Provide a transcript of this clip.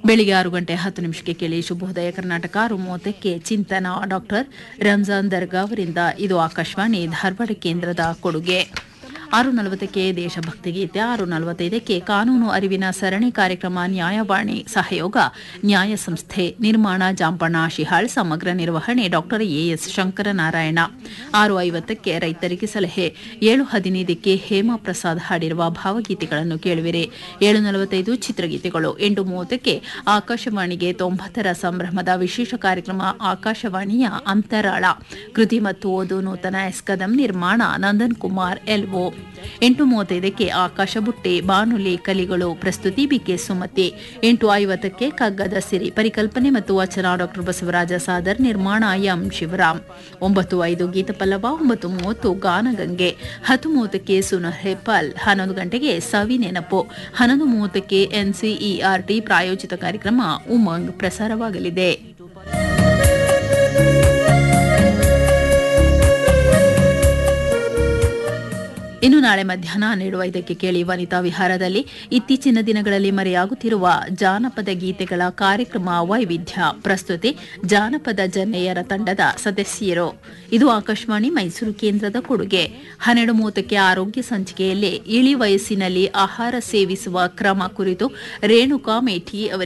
ಬೆಳಿಗ್ಗೆ 6:10 ಕೇಳಿ ಶುಭೋದಯ ಕರ್ನಾಟಕ. 6:30 ಚಿಂತನ ಡಾಕ್ಟರ್ ರಂಜಾನ್ ದರ್ಗಾ ಅವರಿಂದ. ಇದು ಆಕಾಶವಾಣಿ ಧಾರವಾಡ ಕೇಂದ್ರದ ಕೊಡುಗೆ. 6:40 ದೇಶಭಕ್ತಿ ಗೀತೆ. 6:45 ಕಾನೂನು ಅರಿವಿನ ಸರಣಿ ಕಾರ್ಯಕ್ರಮ ನ್ಯಾಯವಾಣಿ. ಸಹಯೋಗ ನ್ಯಾಯ ಸಂಸ್ಥೆ. ನಿರ್ಮಾಣ ಜಾಂಪಣ್ಣ ಶಿಹಾಳ್. ಸಮಗ್ರ ನಿರ್ವಹಣೆ ಡಾಕ್ಟರ್ ಎಎಸ್ ಶಂಕರನಾರಾಯಣ. 6:50 ರೈತರಿಗೆ ಸಲಹೆ. 7:15 ಹೇಮಾ ಪ್ರಸಾದ್ ಹಾಡಿರುವ ಭಾವಗೀತೆಗಳನ್ನು ಕೇಳುವಿರಿ. 7:45 ಚಿತ್ರಗೀತೆಗಳು. 8:30 ಆಕಾಶವಾಣಿಗೆ 90ರ ಸಂಭ್ರಮದ ವಿಶೇಷ ಕಾರ್ಯಕ್ರಮ ಆಕಾಶವಾಣಿಯ ಅಂತರಾಳ. ಕೃತಿ ಮತ್ತು ಓದು ನೂತನ ಎಸ್ ಕದಂ. ನಿರ್ಮಾಣ ನಂದನ್ ಕುಮಾರ್ ಎಲ್ಒ. 8:35 ಆಕಾಶ ಬುಟ್ಟಿ. ಬಾನುಲಿ ಕಲಿಗಳು. ಪ್ರಸ್ತುತಿ ಬಿಕೆ ಸುಮತಿ. 8:50 ಕಗ್ಗದ ಸಿರಿ. ಪರಿಕಲ್ಪನೆ ಮತ್ತು ವಚನ ಡಾಕ್ಟರ್ ಬಸವರಾಜ ಸಾದರ್. ನಿರ್ಮಾಣ ಎಂ ಶಿವರಾಮ್. 9:05 ಗೀತಪಲ್ಲವ. 9:30 ಗಾನಗಂಗೆ. 10:30 ಸುನಹೆಪಲ್. 11 ಗಂಟೆಗೆ ಸವಿ ನೆನಪು. 11:30 ಎನ್ಸಿಇಆರ್ಟಿ ಪ್ರಾಯೋಜಿತ ಕಾರ್ಯಕ್ರಮ ಉಮಂಗ್ ಪ್ರಸಾರವಾಗಲಿದೆ. ಇನ್ನು ನಾಳೆ ಮಧ್ಯಾಹ್ನ 12:05 ಕೇಳಿ ವನಿತಾ ವಿಹಾರದಲ್ಲಿ ಇತ್ತೀಚಿನ ದಿನಗಳಲ್ಲಿ ಮರೆಯಾಗುತ್ತಿರುವ ಜಾನಪದ ಗೀತೆಗಳ ಕಾರ್ಯಕ್ರಮ ವೈವಿಧ್ಯ. ಪ್ರಸ್ತುತಿ ಜಾನಪದ ಜನ್ನೆಯರ ತಂಡದ ಸದಸ್ಯರು. ಇದು ಆಕಾಶವಾಣಿ ಮೈಸೂರು ಕೇಂದ್ರದ ಕೊಡುಗೆ. 12:30 ಆರೋಗ್ಯ ಸಂಚಿಕೆಯಲ್ಲಿ ಇಳಿ ವಯಸ್ಸಿನಲ್ಲಿ ಆಹಾರ ಸೇವಿಸುವ ಕ್ರಮ ಕುರಿತು ರೇಣುಕಾ ಮೇಠಿ ಅವರಿಂದ